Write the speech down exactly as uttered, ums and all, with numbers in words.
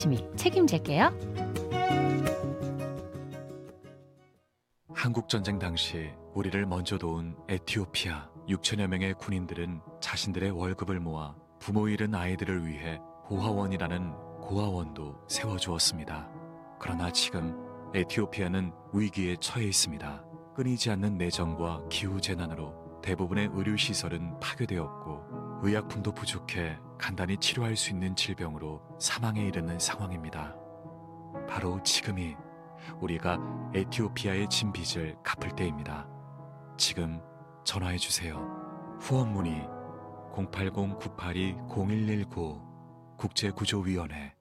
열심히 책임질게요. 한국전쟁 당시 우리를 먼저 도운 에티오피아 육천여 명의 군인들은 자신들의 월급을 모아 부모 잃은 아이들을 위해 고아원이라는 고아원도 세워주었습니다. 그러나 지금 에티오피아는 위기에 처해 있습니다. 끊이지 않는 내정과 기후재난으로 대부분의 의료시설은 파괴되었고 의약품도 부족해 간단히 치료할 수 있는 질병으로 사망에 이르는 상황입니다. 바로 지금이 우리가 에티오피아의 진 빚을 갚을 때입니다. 지금 전화해 주세요. 후원 문의 공팔공 구팔이 공일일구 국제구조위원회